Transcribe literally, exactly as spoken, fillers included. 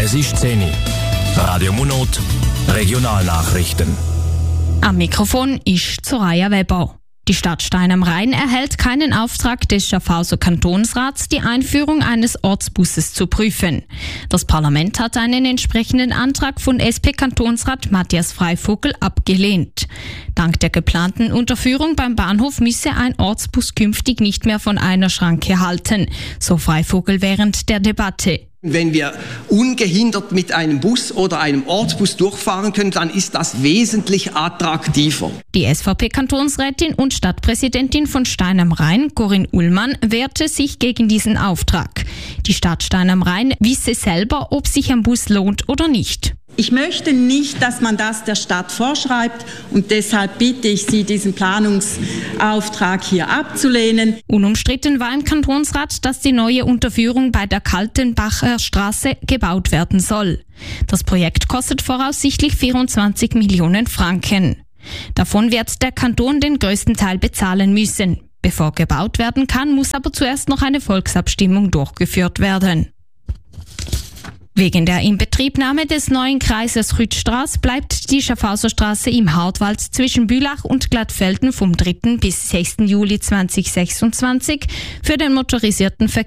Es ist zehn Uhr. Radio Munot, Regionalnachrichten. Am Mikrofon ist Soraya Weber. Die Stadt Stein am Rhein erhält keinen Auftrag des Schaffhauser Kantonsrats, die Einführung eines Ortsbusses zu prüfen. Das Parlament hat einen entsprechenden Antrag von S P-Kantonsrat Matthias Freivogel abgelehnt. Dank der geplanten Unterführung beim Bahnhof müsse ein Ortsbus künftig nicht mehr von einer Schranke halten, so Freivogel während der Debatte. Wenn wir ungehindert mit einem Bus oder einem Ortsbus durchfahren können, dann ist das wesentlich attraktiver. Die S V P-Kantonsrätin und Stadtpräsidentin von Stein am Rhein, Corinne Ullmann, wehrte sich gegen diesen Auftrag. Die Stadt Stein am Rhein wisse selber, ob sich ein Bus lohnt oder nicht. Ich möchte nicht, dass man das der Stadt vorschreibt und deshalb bitte ich Sie, diesen Planungsauftrag hier abzulehnen. Unumstritten war im Kantonsrat, dass die neue Unterführung bei der Kaltenbacher Straße gebaut werden soll. Das Projekt kostet voraussichtlich vierundzwanzig Millionen Franken. Davon wird der Kanton den größten Teil bezahlen müssen. Bevor gebaut werden kann, muss aber zuerst noch eine Volksabstimmung durchgeführt werden. Wegen der Inbetriebnahme des neuen Kreises Rüttstraß bleibt die Schaffhauser Straße im Hartwald zwischen Bülach und Glattfelden vom dritten bis sechsten Juli zweitausendsechsundzwanzig für den motorisierten Verkehr